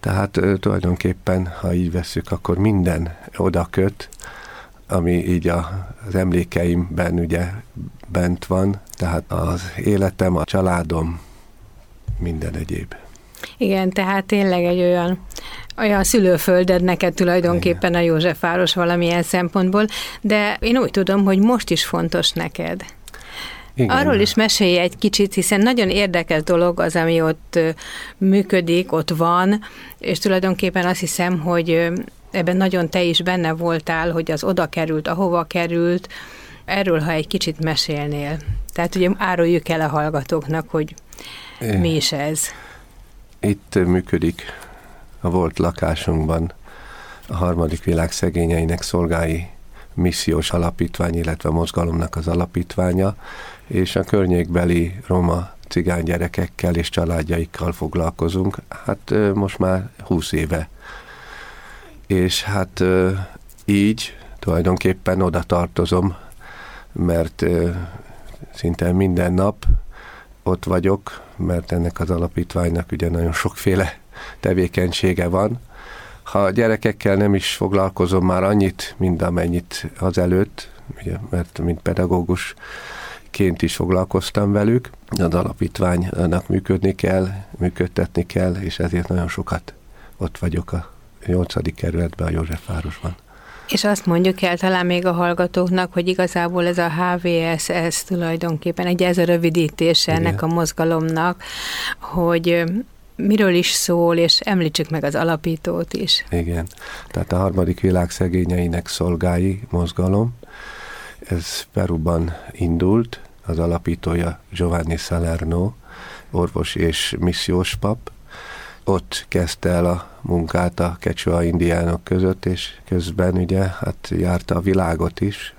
Tehát tulajdonképpen, ha így vesszük, akkor minden oda köt, ami így az emlékeimben ugye bent van, tehát az életem, a családom, minden egyéb. Igen, tehát tényleg egy olyan szülőfölded neked tulajdonképpen. Igen. A Józsefváros valamilyen szempontból, de én úgy tudom, hogy most is fontos neked. Igen. Arról is mesélj egy kicsit, hiszen nagyon érdekes dolog az, ami ott működik, ott van, és tulajdonképpen azt hiszem, hogy ebben nagyon te is benne voltál, hogy az oda került, ahova került. Erről, ha egy kicsit mesélnél. Tehát ugye áruljuk el a hallgatóknak, hogy mi is ez. Itt működik a volt lakásunkban a Harmadik Világ Szegényeinek Szolgái missziós alapítvány, illetve mozgalomnak az alapítványa, és a környékbeli roma cigány gyerekekkel és családjaikkal foglalkozunk. Hát most már 20 éve. És hát így tulajdonképpen oda tartozom, mert szinte minden nap ott vagyok, mert ennek az alapítványnak ugye nagyon sokféle tevékenysége van. Ha a gyerekekkel nem is foglalkozom már annyit, mint amennyit azelőtt, ugye, mert mint pedagógusként is foglalkoztam velük, az alapítványnak működtetni kell, és ezért nagyon sokat ott vagyok a 8. kerületben, a Józsefvárosban. És azt mondjuk el talán még a hallgatóknak, hogy igazából ez a HVS, ez tulajdonképpen ez a rövidítése ennek a mozgalomnak, hogy miről is szól, és említsük meg az alapítót is. Igen, tehát a Harmadik Világ Szegényeinek Szolgái mozgalom, ez Peruban indult, az alapítója Giovanni Salerno, orvos és missziós pap. Ott kezdte el a munkát a Quechua indiánok között, és közben ugye hát járta a világot is,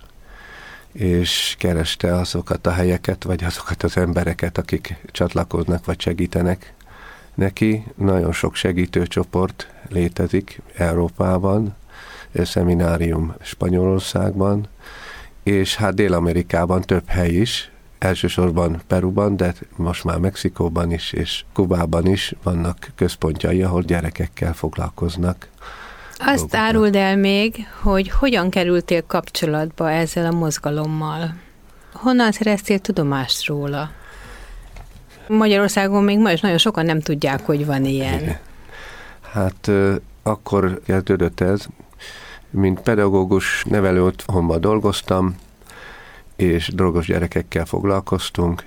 és kereste azokat a helyeket, vagy azokat az embereket, akik csatlakoznak, vagy segítenek neki. Nagyon sok segítőcsoport létezik Európában, szeminárium Spanyolországban, és hát Dél-Amerikában több hely is, elsősorban Peruban, de most már Mexikóban is, és Kubában is vannak központjai, ahol gyerekekkel foglalkoznak. Azt áruld el még, hogy hogyan kerültél kapcsolatba ezzel a mozgalommal? Honnan szereztél tudomást róla? Magyarországon még ma is nagyon sokan nem tudják, hogy van ilyen. Igen. Hát akkor kezdődött ez. Mint pedagógus nevelő otthonban dolgoztam, és drogos gyerekekkel foglalkoztunk,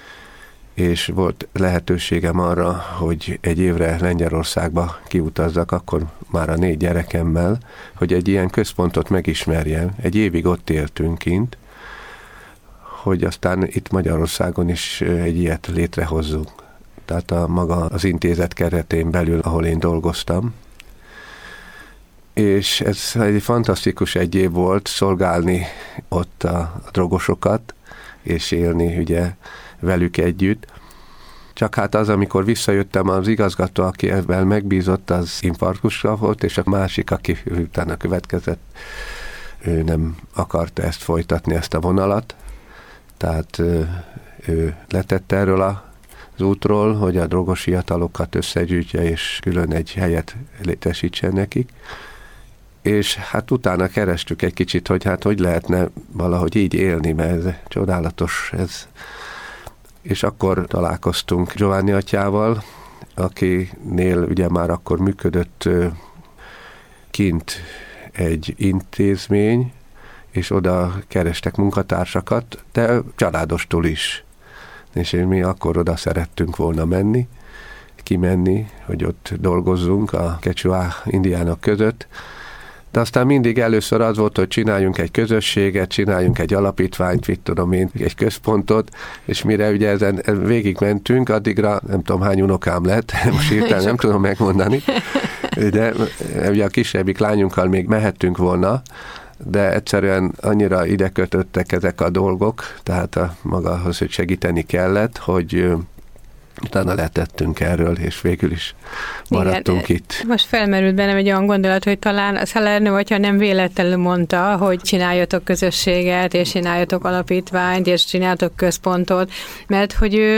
és volt lehetőségem arra, hogy egy évre Lengyelországba kiutazzak, akkor már a 4 gyerekemmel, hogy egy ilyen központot megismerjem. Egy évig ott éltünk kint, hogy aztán itt Magyarországon is egy ilyet létrehozzunk. Tehát maga az intézet keretén belül, ahol én dolgoztam. És ez egy fantasztikus egy év volt szolgálni ott a drogosokat, és élni ugye velük együtt. Csak hát az, amikor visszajöttem, az igazgató, aki ebben megbízott, az infarktusra volt, és a másik, aki utána következett, ő nem akarta ezt folytatni, ezt a vonalat. Tehát ő letette erről az útról, hogy a drogos fiatalokat összegyűjtje, és külön egy helyet létesítsen nekik. És hát utána kerestük egy kicsit, hogy hát hogy lehetne valahogy így élni, mert ez csodálatos ez. És akkor találkoztunk Giovanni atyával, akinél ugye már akkor működött kint egy intézmény, és oda kerestek munkatársakat, de családostól is. És mi akkor oda szerettünk volna kimenni, hogy ott dolgozzunk a Quechua indiánok között. De aztán mindig először az volt, hogy csináljunk egy közösséget, csináljunk egy alapítványt, egy központot, és mire ugye ezen végigmentünk, addigra nem tudom hány unokám lett, most hirtelen nem tudom megmondani, de ugye a kisebbik lányunkkal még mehettünk volna, de egyszerűen annyira ide kötöttek ezek a dolgok, tehát magához, hogy segíteni kellett, hogy utána letettünk erről, és végül is maradtunk itt. Most felmerült bennem egy olyan gondolat, hogy talán a Salerno atya nem véletlenül mondta, hogy csináljatok közösséget, és csináljatok alapítványt, és csináljatok központot, mert hogy ő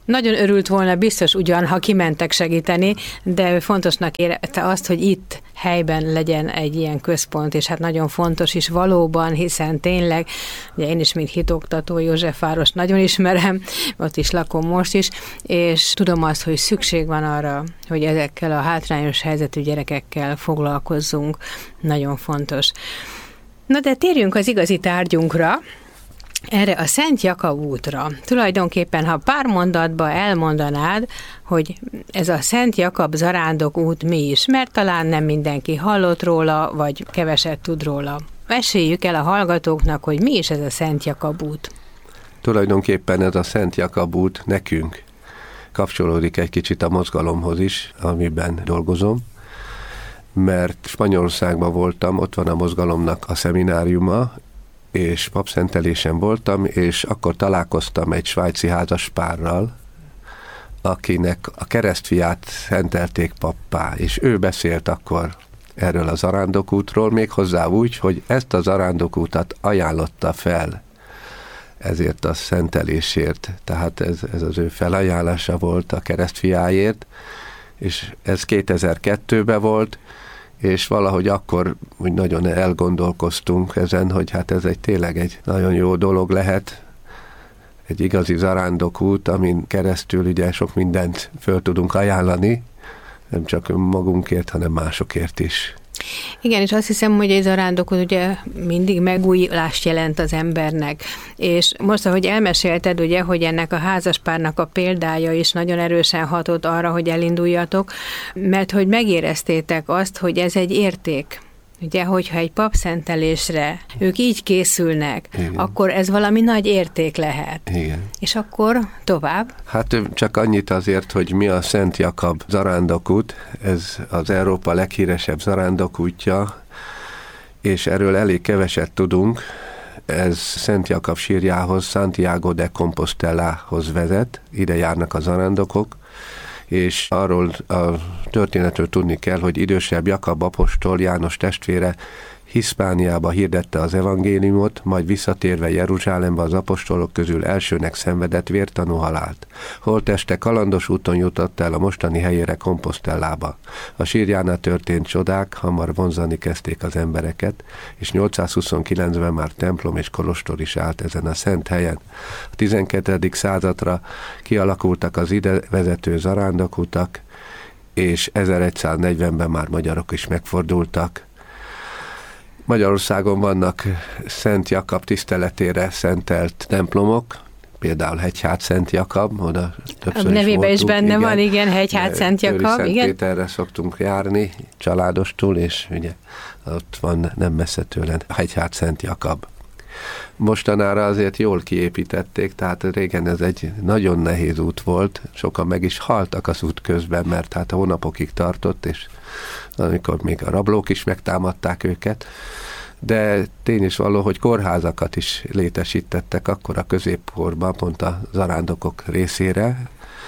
Nagyon örült volna biztos ugyan, ha kimentek segíteni, de ő fontosnak érte azt, hogy itt helyben legyen egy ilyen központ, és hát nagyon fontos is valóban, hiszen tényleg, ugye én is, mint hitoktató Józsefvárost nagyon ismerem, ott is lakom most is, és tudom azt, hogy szükség van arra, hogy ezekkel a hátrányos helyzetű gyerekekkel foglalkozzunk. Nagyon fontos. Na de térjünk az igazi tárgyunkra, erre a Szent Jakab útra. Tulajdonképpen, ha pár mondatba elmondanád, hogy ez a Szent Jakab zarándok út mi is, mert talán nem mindenki hallott róla, vagy keveset tud róla. Meséljük el a hallgatóknak, hogy mi is ez a Szent Jakab út. Tulajdonképpen ez a Szent Jakab út nekünk kapcsolódik egy kicsit a mozgalomhoz is, amiben dolgozom, mert Spanyolországban voltam, ott van a mozgalomnak a szemináriuma, és papszentelésen voltam, és akkor találkoztam egy svájci házaspárral, akinek a keresztfiát szentelték pappá, és ő beszélt akkor erről a zarándokútról, méghozzá úgy, hogy ezt a zarándokútat ajánlotta fel ezért a szentelésért. Tehát ez az ő felajánlása volt a keresztfiáért, és ez 2002-ben volt, és valahogy akkor úgy nagyon elgondolkoztunk ezen, hogy hát ez tényleg egy nagyon jó dolog lehet, egy igazi zarándokút, amin keresztül ugye sok mindent föl tudunk ajánlani, nem csak magunkért, hanem másokért is. Igen, és azt hiszem, hogy egy zarándokút ugye mindig megújulást jelent az embernek. És most, ahogy elmesélted, ugye, hogy ennek a házaspárnak a példája is nagyon erősen hatott arra, hogy elinduljatok, mert hogy megéreztétek azt, hogy ez egy érték. Ugye, hogyha egy papszentelésre ők így készülnek, igen, akkor ez valami nagy érték lehet. Igen. És akkor tovább? Hát csak annyit azért, hogy mi a Szent Jakab zarándokút, ez az Európa leghíresebb zarándokútja, és erről elég keveset tudunk. Ez Szent Jakab sírjához, Santiago de Compostelához vezet, ide járnak a zarándokok, és arról a történetről tudni kell, hogy idősebb Jakab apostol, János testvére Hiszpániába hirdette az evangéliumot, majd visszatérve Jeruzsálembe az apostolok közül elsőnek szenvedett vértanú halált. Holtteste kalandos úton jutott el a mostani helyére, Compostelába. A sírjánál történt csodák hamar vonzani kezdték az embereket, és 829-ben már templom és kolostor is állt ezen a szent helyen. A 12. századra kialakultak az ide vezető zarándokutak, és 1140-ben már magyarok is megfordultak. Magyarországon vannak Szent Jakab tiszteletére szentelt templomok, például Hegyház Szent Jakab, oda többször is nevében is benne igen, van, igen, Hegyház Szent Jakab. Szent Péterre szoktunk járni, családostul, és ugye ott van nem messze tőle Hegyház Szent Jakab. Mostanára azért jól kiépítették, tehát régen ez egy nagyon nehéz út volt, sokan meg is haltak az út közben, mert hát hónapokig tartott, és amikor még a rablók is megtámadták őket, de tény is való, hogy kórházakat is létesítettek akkor a középkorban, pont a zarándokok részére,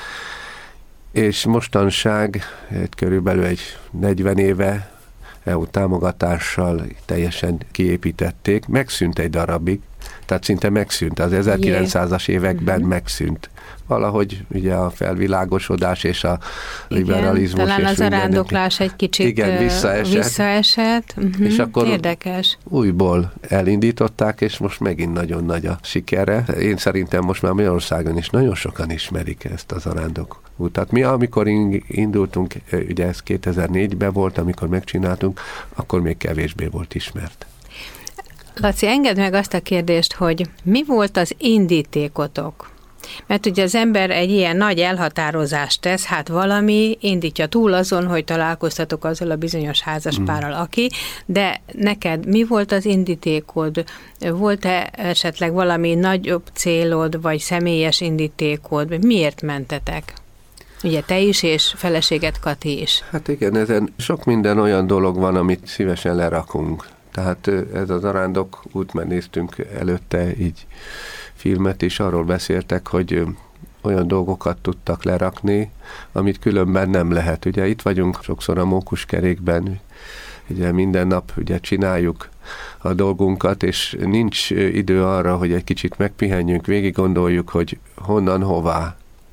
és mostanság körülbelül egy 40 éve EU támogatással teljesen kiépítették, megszűnt egy darabig, tehát szinte megszűnt, az 1900-as években megszűnt. Valahogy ugye a felvilágosodás és a liberalizmus. Talán a zarándoklás egy kicsit visszaesett. És akkor érdekes. Újból elindították, és most megint nagyon nagy a sikere. Én szerintem most már Magyarországon is nagyon sokan ismerik ezt a zarándok utat. Mi, amikor indultunk, ugye ez 2004-ben volt, amikor megcsináltunk, akkor még kevésbé volt ismert. Laci, engedd meg azt a kérdést, hogy mi volt az indítékotok? Mert ugye az ember egy ilyen nagy elhatározást tesz, hát valami indítja túl azon, hogy találkoztatok azzal a bizonyos házaspárral, aki, de neked mi volt az indítékod? Volt-e esetleg valami nagyobb célod, vagy személyes indítékod? Miért mentetek? Ugye te is, és feleséged Kati is. Hát igen, ezen sok minden olyan dolog van, amit szívesen lerakunk. Tehát ez az zarándok út, mert néztünk előtte így filmet, és arról beszéltek, hogy olyan dolgokat tudtak lerakni, amit különben nem lehet. Ugye itt vagyunk sokszor a mókuskerékben, ugye minden nap ugye csináljuk a dolgunkat, és nincs idő arra, hogy egy kicsit megpihenjünk, végig gondoljuk, hogy honnan, hová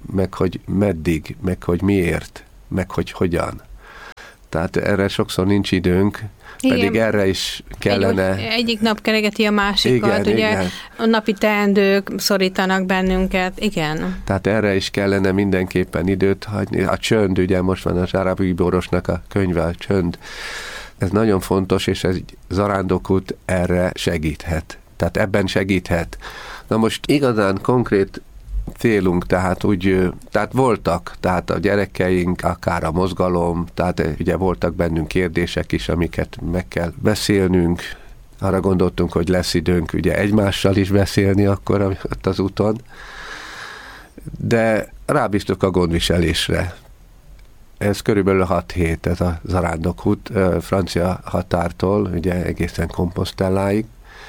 meg hogy meddig, meg hogy miért, meg hogy hogyan. Tehát erre sokszor nincs időnk, igen. Pedig erre is kellene... Egyik nap keregeti a másikat, ugye igen. A napi teendők szorítanak bennünket, igen. Tehát erre is kellene mindenképpen időt hagyni. A csönd, ugye most van a Zsáráb Gáborosnak a könyve, a csönd. Ez nagyon fontos, és ez zarándokút erre segíthet. Tehát ebben segíthet. Na most igazán konkrét célunk, tehát voltak, tehát a gyerekeink, akár a mozgalom, tehát ugye voltak bennünk kérdések is, amiket meg kell beszélnünk. Arra gondoltunk, hogy lesz időnk ugye egymással is beszélni akkor ott az úton, de rábíztuk a gondviselésre. Ez körülbelül 6 hét, ez a zarándokút, francia határtól, ugye egészen Compostelláig,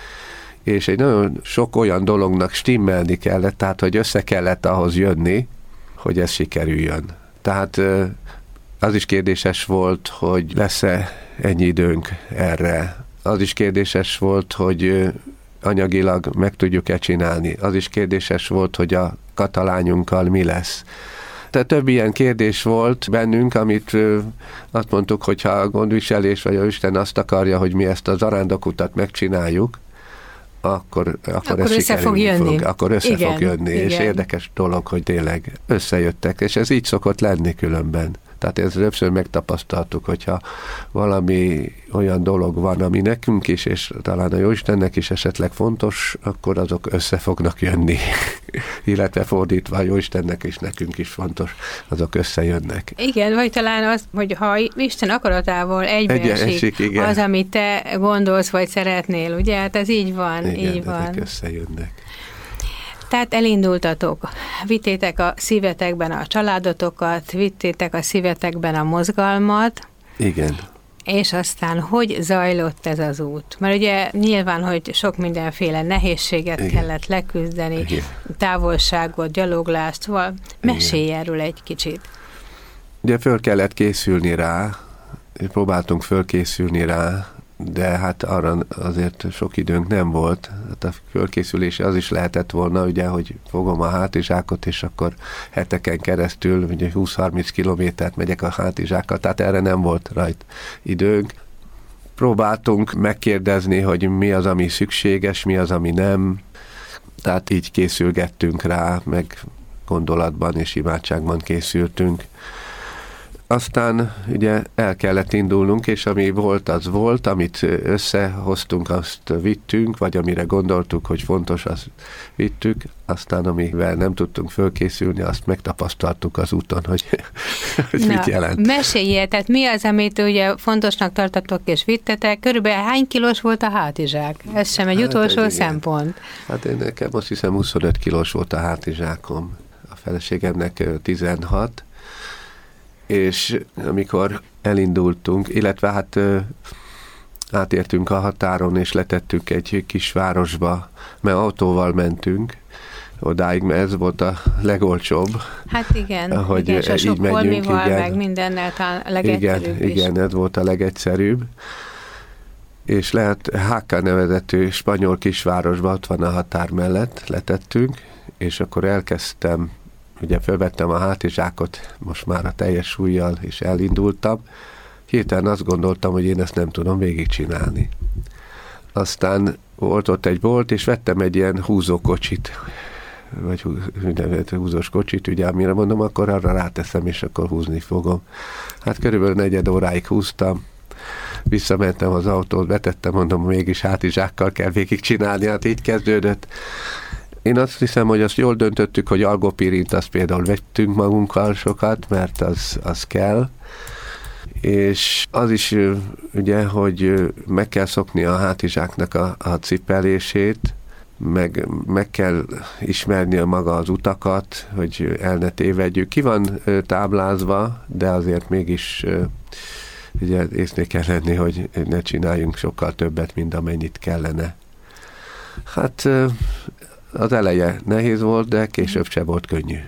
és egy nagyon sok olyan dolognak stimmelni kellett, tehát hogy össze kellett ahhoz jönni, hogy ez sikerüljön. Tehát az is kérdéses volt, hogy lesz-e ennyi időnk erre. Az is kérdéses volt, hogy anyagilag meg tudjuk-e csinálni. Az is kérdéses volt, hogy a katalányunkkal mi lesz. Tehát több ilyen kérdés volt bennünk, amit azt mondtuk, hogy ha a gondviselés vagy a Isten azt akarja, hogy mi ezt a zarándokutat megcsináljuk, akkor össze fog jönni. Akkor össze fog jönni. Igen. És érdekes dolog, hogy tényleg összejöttek, és ez így szokott lenni különben. Tehát ezt többször megtapasztaltuk, hogyha valami olyan dolog van, ami nekünk is, és talán a Jóistennek is esetleg fontos, akkor azok össze fognak jönni. Illetve fordítva, a Jóistennek és nekünk is fontos, azok összejönnek. Igen, vagy talán az, hogy ha Isten akaratával egybeesik az, amit te gondolsz, vagy szeretnél, ugye? Hát ez így van. Igen, így van. Ezek összejönnek. Tehát elindultatok, vittétek a szívetekben a családotokat, vittétek a szívetekben a mozgalmat. Igen. És aztán hogy zajlott ez az út? Mert ugye nyilván, hogy sok mindenféle nehézséget igen. kellett leküzdeni, igen. távolságot, gyaloglást, mesélj erről egy kicsit. Ugye föl kellett készülni rá, próbáltunk fölkészülni rá, de hát arra azért sok időnk nem volt. Hát a fölkészülés az is lehetett volna, ugye, hogy fogom a hátizsákot, és akkor heteken keresztül, ugye 20-30 kilométert megyek a hátizsákkal, tehát erre nem volt rajt időnk. Próbáltunk megkérdezni, hogy mi az, ami szükséges, mi az, ami nem. Tehát így készülgettünk rá, meg gondolatban és imádságban készültünk. Aztán ugye el kellett indulnunk, és ami volt, az volt, amit összehoztunk, azt vittünk, vagy amire gondoltuk, hogy fontos, azt vittük, aztán amivel nem tudtunk fölkészülni, azt megtapasztaltuk az úton, hogy mit jelent. Mesélj, tehát mi az, amit ugye fontosnak tartatok és vittetek? Körülbelül hány kilós volt a hátizsák? Ez sem egy utolsó szempont. Hát én nekem azt hiszem 25 kilós volt a hátizsákom. A feleségemnek 16, és amikor elindultunk, illetve hát átértünk a határon, és letettük egy kis városba, mert autóval mentünk odáig, mert ez volt a legolcsóbb. Hát igen, hogy igen, és így megyünk, igen. Meg mindennel talán a legegyszerűbb is. Igen, ez volt a legegyszerűbb. És lehet Háka nevezetű spanyol kisvárosba, ott van a határ mellett, letettünk, és akkor elkezdtem, ugye fölvettem a hátizsákot, most már a teljes súlyjal, és elindultam. Hirtelen azt gondoltam, hogy én ezt nem tudom végigcsinálni. Aztán volt ott egy bolt, és vettem egy ilyen húzókocsit, vagy húzós kocsit, ugye, amire mondom, akkor arra ráteszem, és akkor húzni fogom. Hát körülbelül 4 óráig húztam, visszamentem az autót, betettem, mondom, mégis hátizsákkal kell végigcsinálni, hát így kezdődött. Én azt hiszem, hogy azt jól döntöttük, hogy algopirint azt például vettünk magunkkal sokat, mert az kell. És az is ugye, hogy meg kell szokni a hátizsáknak a cipelését, meg kell ismerni maga az utakat, hogy el ne tévedjük. Ki van táblázva, de azért mégis ugye észre kell lenni, hogy ne csináljunk sokkal többet, mint amennyit kellene. Hát az eleje nehéz volt, de később se volt könnyű.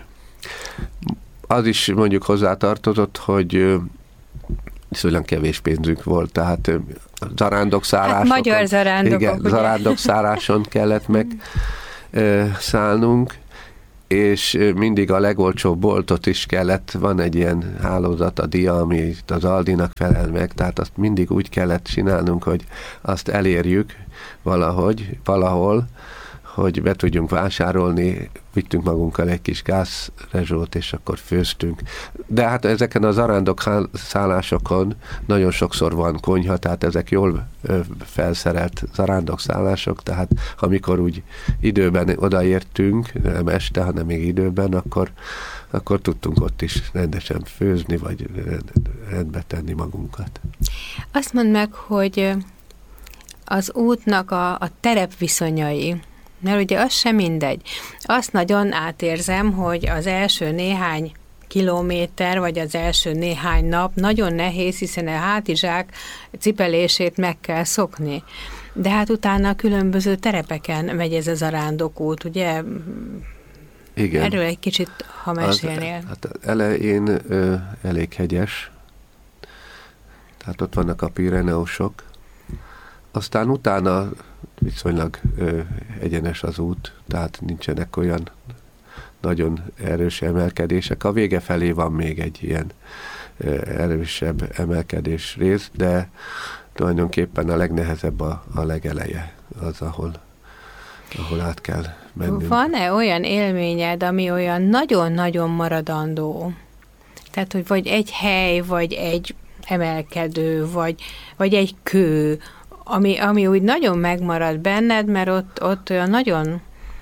Az is mondjuk hozzátartozott, hogy viszonylag kevés pénzünk volt, tehát zarándokszáráson. Hát magyar zarándokok. Igen, zarándokszáráson kellett meg szállnunk, és mindig a legolcsóbb boltot is kellett, van egy ilyen hálózat, a Dia, ami itt az Aldinak felel meg, tehát azt mindig úgy kellett csinálnunk, hogy azt elérjük valahol, hogy be tudjunk vásárolni, vittünk magunkkal egy kis gázrezsót, és akkor főztünk. De hát ezeken az zarándokszállásokon nagyon sokszor van konyha, tehát ezek jól felszerelt zarándokszállások, tehát amikor úgy időben odaértünk, nem este, hanem még időben, akkor tudtunk ott is rendesen főzni, vagy rendbe tenni magunkat. Azt mondd meg, hogy az útnak a terepviszonyai, mert ugye az sem mindegy. Azt nagyon átérzem, hogy az első néhány kilométer, vagy az első néhány nap nagyon nehéz, hiszen a hátizsák cipelését meg kell szokni. De hát utána a különböző terepeken megy ez a zarándokút, ugye? Igen. Erről egy kicsit, ha mesélnél. Hát elején elég hegyes, tehát ott vannak a Pireneusok, aztán utána viszonylag egyenes az út, tehát nincsenek olyan nagyon erős emelkedések. A vége felé van még egy ilyen erősebb emelkedés rész, de tulajdonképpen a legnehezebb a legeleje, az, ahol át kell mennünk. Van-e olyan élményed, ami olyan nagyon-nagyon maradandó? Tehát, hogy vagy egy hely, vagy egy emelkedő, vagy egy kő, ami úgy nagyon megmarad benned, mert ott olyan nagyon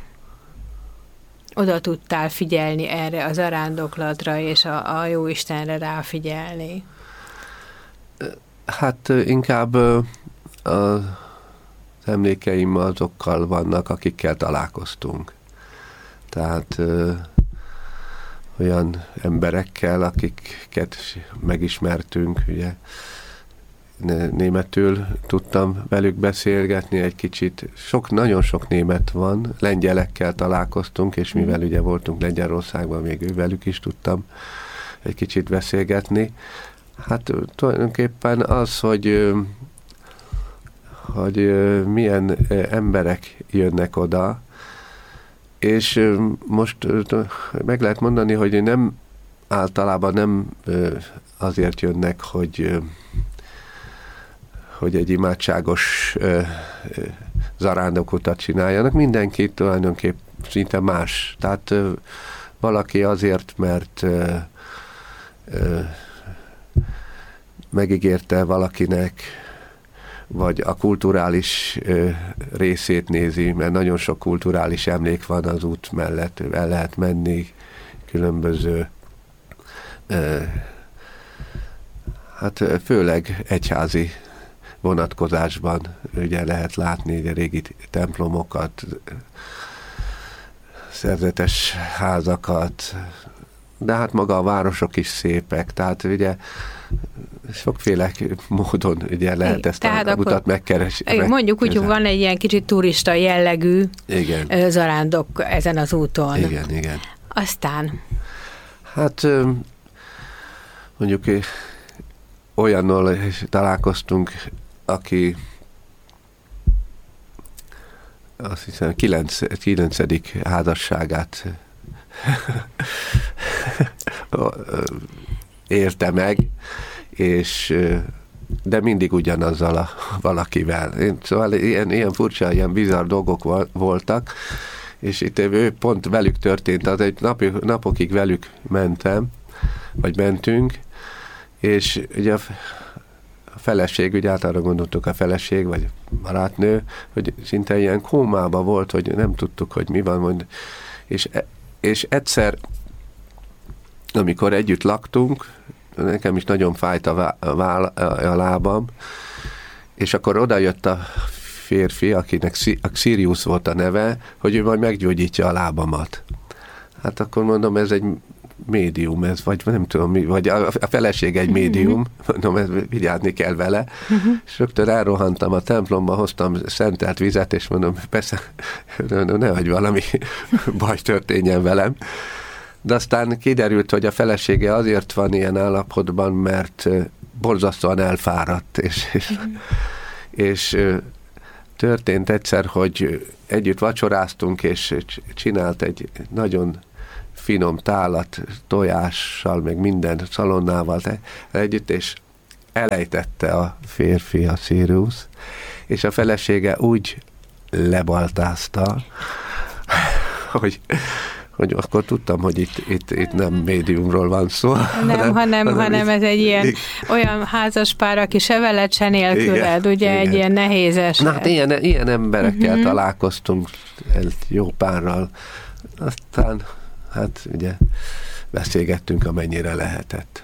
oda tudtál figyelni erre a zarándoklatra, és a Jóistenre ráfigyelni. Hát inkább az emlékeim azokkal vannak, akikkel találkoztunk. Tehát olyan emberekkel, akiket megismertünk, ugye, németül tudtam velük beszélgetni egy kicsit. Nagyon sok német van, lengyelekkel találkoztunk, és mivel ugye voltunk Lengyelországban, még velük is tudtam egy kicsit beszélgetni. Hát tulajdonképpen az, hogy milyen emberek jönnek oda, és most meg lehet mondani, hogy általában nem azért jönnek, hogy egy imádságos zarándokutat csináljanak. Mindenki tulajdonképpen szinte más. Tehát valaki azért, mert megígérte valakinek, vagy a kulturális részét nézi, mert nagyon sok kulturális emlék van az út mellett, el lehet menni különböző hát főleg egyházi vonatkozásban ugye lehet látni a régi templomokat, szerzetes házakat, de hát maga a városok is szépek, tehát ugye sokféle módon ugye lehet ezt a utat megkeresni. Mondjuk úgy, hogy van egy ilyen kicsit turista jellegű zarándok ezen az úton. Igen. Aztán? Hát mondjuk olyannal is találkoztunk, aki azt hiszem 9. házasságát érte meg, de mindig ugyanazzal a valakivel. Szóval ilyen furcsa, ilyen bizarr dolgok voltak, és itt ő pont velük történt, az egy napokig velük mentünk, és ugye a feleség, ugye általában gondoltuk a feleség, vagy barátnő, hogy szinte ilyen kómában volt, hogy nem tudtuk, hogy mi van, és egyszer, amikor együtt laktunk, nekem is nagyon fájt a lábam, és akkor oda jött a férfi, akinek Sirius volt a neve, hogy ő majd meggyógyítja a lábamat. Hát akkor mondom, ez egy médium, ez, vagy nem tudom mi, vagy a feleség egy médium, mondom, ez vigyázni kell vele, és rögtön elrohantam a templomba, hoztam szentelt vizet, és mondom, persze, nehogy valami baj történjen velem. De aztán kiderült, hogy a felesége azért van ilyen állapotban, mert borzasztóan elfáradt, és történt egyszer, hogy együtt vacsoráztunk, és csinált egy nagyon finom tálat, tojással, meg minden szalonnával együtt, és elejtette a férfi, a Sirius, és a felesége úgy lebaltázta, hogy akkor tudtam, hogy itt nem médiumról van szó. Nem, hanem ez egy ilyen olyan házaspár, aki se veled, se nélküled, igen, ugye igen. Egy ilyen nehéz eset. Na, hát ilyen emberekkel találkoztunk, jó párral, aztán hát ugye beszélgettünk, amennyire lehetett.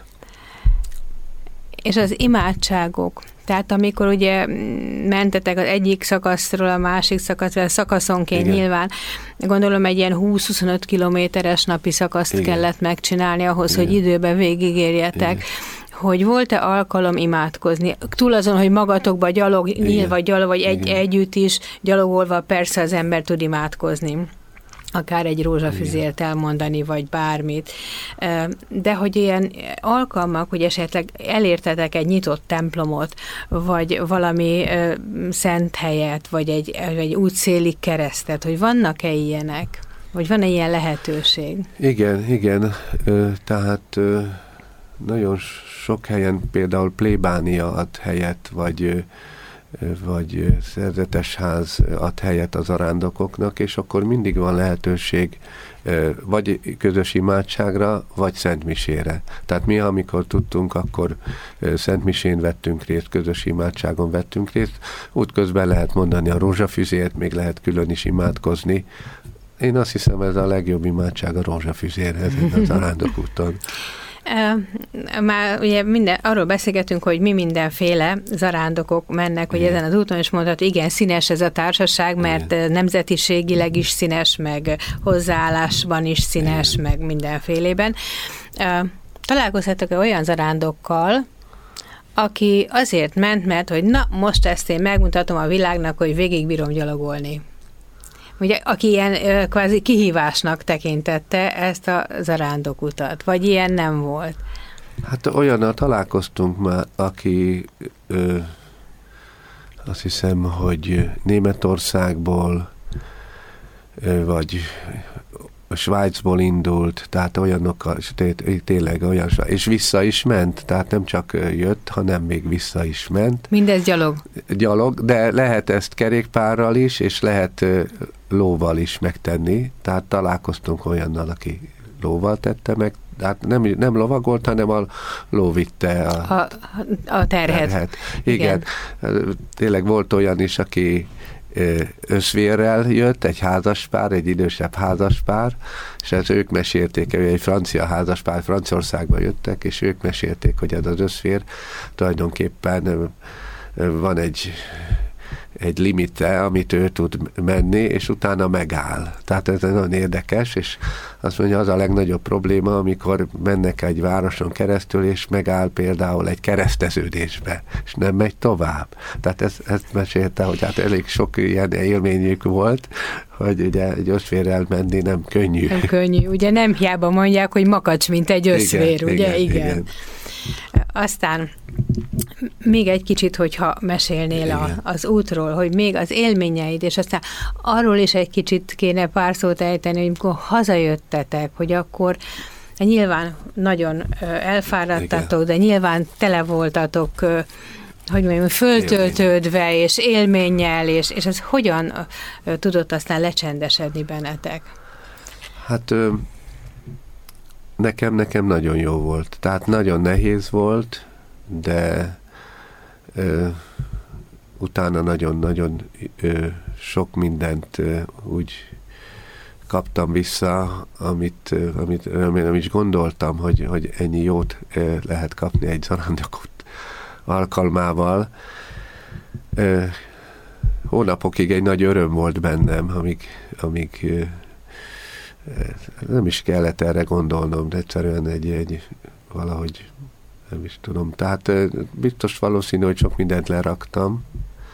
És az imádságok, tehát amikor ugye mentetek az egyik szakaszról a másik szakaszra, szakaszonként igen. Nyilván, gondolom egy ilyen 20-25 kilométeres napi szakaszt igen. Kellett megcsinálni ahhoz, igen. Hogy időben végigérjetek. Igen. Hogy volt-e alkalom imádkozni? Túl azon, hogy magatokba nyilván vagy együtt is, gyalogolva persze az ember tud imádkozni. Akár egy rózsafüzért elmondani, vagy bármit. De hogy ilyen alkalmak, hogy esetleg elértetek egy nyitott templomot, vagy valami szent helyet, vagy egy útszéli keresztet, hogy vannak-e ilyenek? Vagy van-e ilyen lehetőség? Igen. Tehát nagyon sok helyen például plébánia ad helyet, vagy szerzetesház ad helyet az arándokoknak, és akkor mindig van lehetőség vagy közös imádságra, vagy szentmisére. Tehát mi, amikor tudtunk, akkor szentmisén vettünk részt, közös imádságon vettünk részt. Útközben lehet mondani a rózsafüzért, még lehet külön is imádkozni. Én azt hiszem, ez a legjobb imádság a rózsafüzérhez az arándokúton. Már ugye arról beszélgetünk, hogy mi mindenféle zarándokok mennek, hogy ezen az úton is mondható, igen, színes ez a társaság, mert nemzetiségileg is színes, meg hozzáállásban is színes, meg mindenfélében. Találkozhatok-e olyan zarándokkal, aki azért ment, mert hogy na, most ezt én megmutatom a világnak, hogy végigbírom gyalogolni. Ugye, aki ilyen kvázi kihívásnak tekintette ezt a zarándokutat, vagy ilyen nem volt? Hát olyannal találkoztunk már, aki azt hiszem, hogy Németországból, vagy Svájcból indult, tehát olyanokkal, tényleg olyan, és vissza is ment, tehát nem csak jött, hanem még vissza is ment. Mindez gyalog? Gyalog, de lehet ezt kerékpárral is, és lehet lóval is megtenni, tehát találkoztunk olyannal, aki lóval tette meg, hát nem lovagolt, hanem a ló vitte a terhet. Igen. Tényleg volt olyan is, aki összvérrel jött, egy házaspár, egy idősebb házaspár, és ez ők mesélték, egy francia házaspár, Franciaországba jöttek, és ők mesélték, hogy ez az összvér tulajdonképpen van egy limite, amit ő tud menni, és utána megáll. Tehát ez nagyon érdekes, és azt mondja, az a legnagyobb probléma, amikor mennek egy városon keresztül, és megáll például egy kereszteződésbe, és nem megy tovább. Tehát ezt mesélte, hogy hát elég sok ilyen élményük volt, hogy ugye egy összvérrel menni nem könnyű. Nem könnyű. Ugye nem hiába mondják, hogy makacs, mint egy összvér, ugye? Igen. Aztán még egy kicsit, hogyha mesélnél az útról, hogy még az élményeid, és aztán arról is egy kicsit kéne pár szót ejteni, hogy amikor hazajöttetek, hogy akkor nyilván nagyon elfáradtatok, de nyilván tele voltatok, hogy mondjam, föltöltődve, és élménnyel, és ez hogyan tudott aztán lecsendesedni bennetek? Hát nekem nagyon jó volt. Tehát nagyon nehéz volt, de utána nagyon-nagyon sok mindent úgy kaptam vissza, amit is gondoltam, hogy ennyi jót lehet kapni egy zarándokút alkalmával. Hónapokig egy nagy öröm volt bennem, amíg nem is kellett erre gondolnom, de egyszerűen egy valahogy nem is tudom. Tehát biztos valószínű, hogy sok mindent leraktam,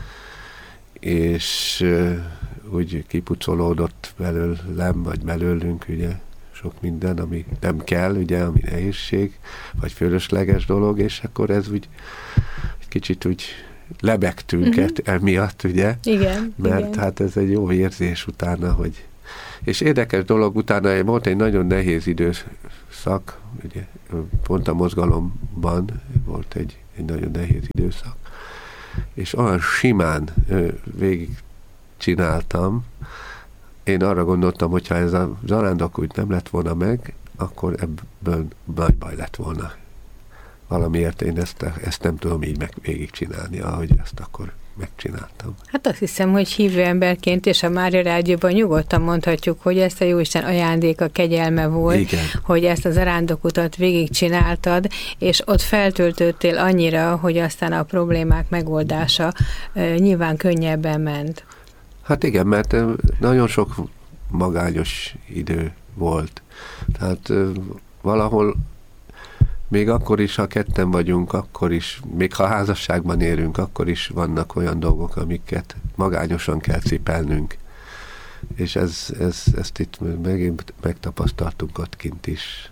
és úgy kipucolódott belőlem, vagy belőlünk, ugye, sok minden, ami nem kell, ugye, ami nehézség, vagy fölösleges dolog, és akkor ez úgy egy kicsit úgy lebegtünk emiatt, ugye? Igen. Mert hát ez egy jó érzés utána, hogy És érdekes dolog, utána volt egy nagyon nehéz időszak, ugye, pont a mozgalomban volt egy nagyon nehéz időszak, és olyan simán végig csináltam. Én arra gondoltam, hogyha ez a zarándokút nem lett volna meg, akkor ebből nagy baj lett volna. Valamiért én ezt nem tudom így végigcsinálni, ahogy ezt akkor megcsináltam. Hát azt hiszem, hogy hívő emberként és a Mária Rádióban nyugodtan mondhatjuk, hogy ezt a Jóisten ajándéka, kegyelme volt, igen, hogy ezt a zarándokutat végigcsináltad, és ott feltöltöttél annyira, hogy aztán a problémák megoldása nyilván könnyebben ment. Hát igen, mert nagyon sok magányos idő volt. Tehát valahol még akkor is, ha ketten vagyunk, akkor is, még ha házasságban érünk, akkor is vannak olyan dolgok, amiket magányosan kell cipelnünk. És ezt itt megint megtapasztaltunk ott kint is.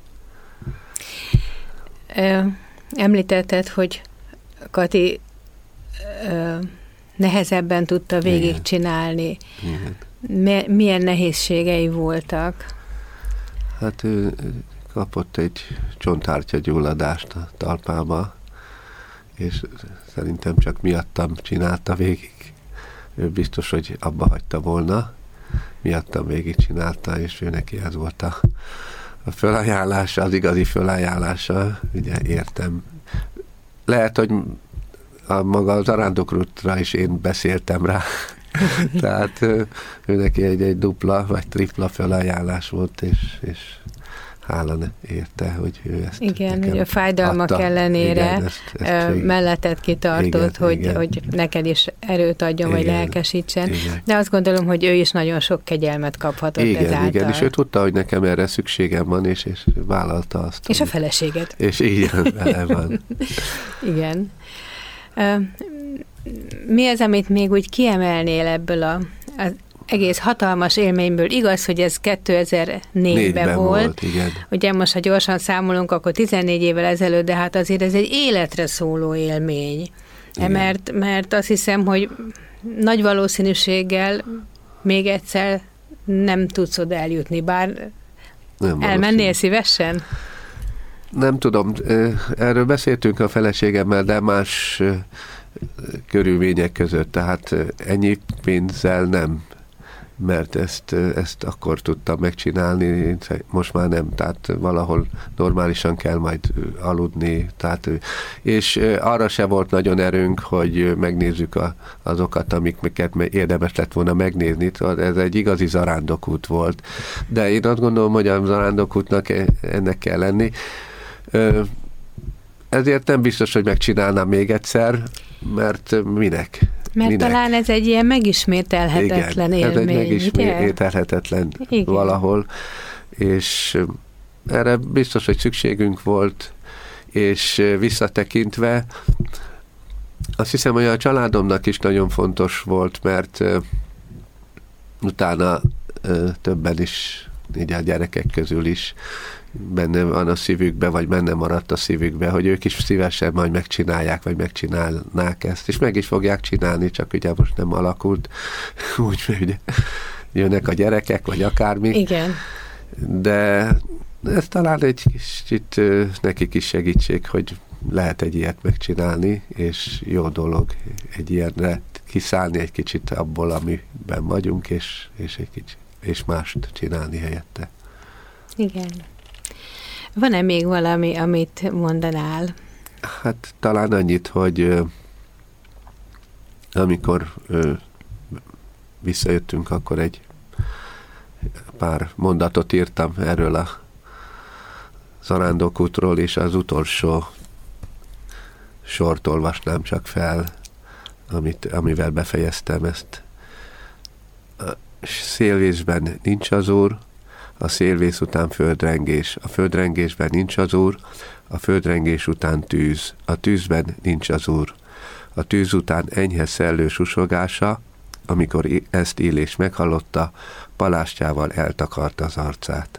Említetted, hogy Kati nehezebben tudta végigcsinálni. Milyen nehézségei voltak? Hát ő kapott egy csonthártyagyulladást a talpába, és szerintem csak miattam csinálta végig. Ő biztos, hogy abba hagyta volna, miattam végig csinálta, és ő neki ez volt a fölajánlása, az igazi fölajánlása, ugye értem. Lehet, hogy maga az zarándokútra is én beszéltem rá, tehát ő neki egy dupla vagy tripla fölajánlás volt, és hála érte, hogy ő ezt igen, hogy a fájdalmak adta, ellenére igen, ezt melletted kitartott, igen, hogy neked is erőt adjon, igen, vagy lelkesítsen. Igen. De azt gondolom, hogy ő is nagyon sok kegyelmet kaphatott ezáltal. Igen, és ő tudta, hogy nekem erre szükségem van, és vállalta azt. És a feleséged. És igen, vele van. Igen. Mi az, amit még úgy kiemelnél ebből az egész hatalmas élményből? Igaz, hogy ez 2004-ben volt. Igen. Ugye most, ha gyorsan számolunk, akkor 14 évvel ezelőtt, de hát azért ez egy életre szóló élmény. Mert azt hiszem, hogy nagy valószínűséggel még egyszer nem tudsz oda eljutni, bár nem elmennél szívesen? Nem tudom, erről beszéltünk a feleségemmel, de más körülmények között, tehát ennyi pénzzel nem, mert ezt akkor tudtam megcsinálni, most már nem, tehát valahol normálisan kell majd aludni, tehát, és arra se volt nagyon erőnk, hogy megnézzük azokat, amiket érdemes lett volna megnézni, ez egy igazi zarándokút volt, de én azt gondolom, hogy a zarándokútnak ennek kell lenni. Ezért nem biztos, hogy megcsinálnám még egyszer, mert minek? Mert talán ez egy ilyen megismételhetetlen élmény. Ez egy megismételhetetlen valahol, és erre biztos, hogy szükségünk volt, és visszatekintve azt hiszem, hogy a családomnak is nagyon fontos volt, mert utána többen is, így a gyerekek közül is benne van a szívükbe, vagy benne maradt a szívükbe, hogy ők is szívesen majd megcsinálják, vagy megcsinálnák ezt, és meg is fogják csinálni, csak ugye most nem alakult úgy, hogy jönnek a gyerekek, vagy akármi. Igen. De ez talán egy kicsit nekik is segítség, hogy lehet egy ilyet megcsinálni, és jó dolog egy ilyenre kiszállni egy kicsit abból, amiben vagyunk, és egy kicsit, és mást csinálni helyette. Igen. Van-e még valami, amit mondanál? Hát talán annyit, hogy amikor visszajöttünk, akkor egy pár mondatot írtam erről a zarándokútról, és az utolsó sort olvasnám csak fel, amivel befejeztem ezt. A szélvészben nincs az Úr, a szélvész után földrengés, a földrengésben nincs az Úr, a földrengés után tűz, a tűzben nincs az Úr, a tűz után enyhe szellő susogása, amikor ezt Illés meghallotta, palástjával eltakarta az arcát.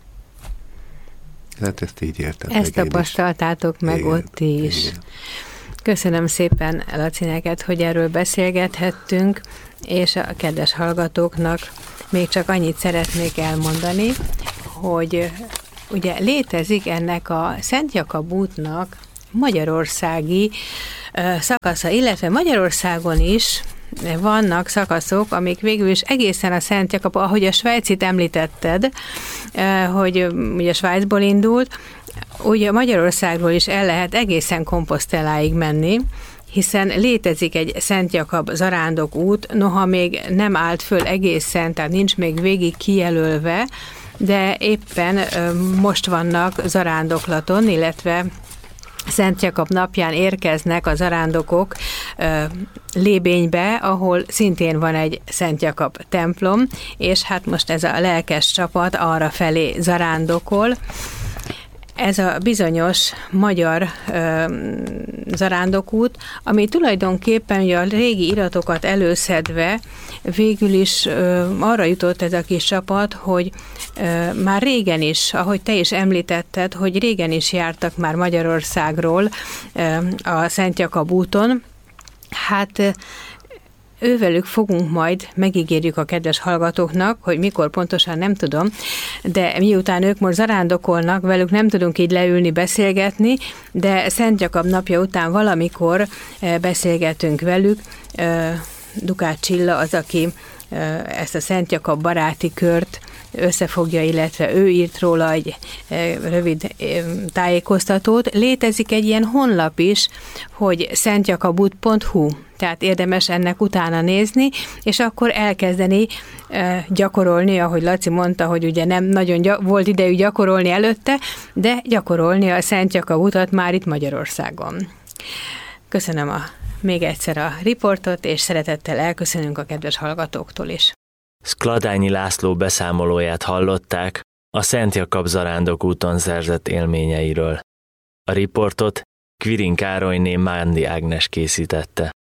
Hát ezt így értem. Ezt tapasztaltátok meg igen, ott is. Igen. Köszönöm szépen, Laci, neked, hogy erről beszélgethettünk, és a kedves hallgatóknak még csak annyit szeretnék elmondani, hogy ugye létezik ennek a Szent Jakab útnak magyarországi szakasza, illetve Magyarországon is vannak szakaszok, amik végül is egészen a Szent Jakab, ahogy a Svájcit említetted, hogy ugye Svájcból indult, ugye Magyarországról is el lehet egészen Komposzteláig menni, hiszen létezik egy Szent Jakab zarándok út, noha még nem állt föl egészen, tehát nincs még végig kijelölve, de éppen most vannak zarándoklaton, illetve Szent Jakab napján érkeznek a zarándokok Lébénybe, ahol szintén van egy Szent Jakab templom, és hát most ez a lelkes csapat arra felé zarándokol. Ez a bizonyos magyar zarándokút, ami tulajdonképpen ugye a régi iratokat előszedve végül is arra jutott ez a kis csapat, hogy már régen is, ahogy te is említetted, hogy régen is jártak már Magyarországról a Szent Jakab úton. Hát ővelük fogunk majd, megígérjük a kedves hallgatóknak, hogy mikor pontosan nem tudom, de miután ők most zarándokolnak, velük nem tudunk így leülni, beszélgetni, de Szent Jakab napja után valamikor beszélgetünk velük. Dukács Csilla az, aki ezt a Szent Jakab baráti kört összefogja, illetve ő írt róla egy rövid tájékoztatót. Létezik egy ilyen honlap is, hogy szentjakabút.hu, tehát érdemes ennek utána nézni, és akkor elkezdeni gyakorolni, ahogy Laci mondta, hogy ugye nem nagyon volt idejük gyakorolni előtte, de gyakorolni a Szent Jakab utat már itt Magyarországon. Köszönöm még egyszer a riportot, és szeretettel elköszönünk a kedves hallgatóktól is. Skladányi László beszámolóját hallották a Szent Jakab zarándok úton szerzett élményeiről. A riportot Kvirin Károlyné Mándi Ágnes készítette.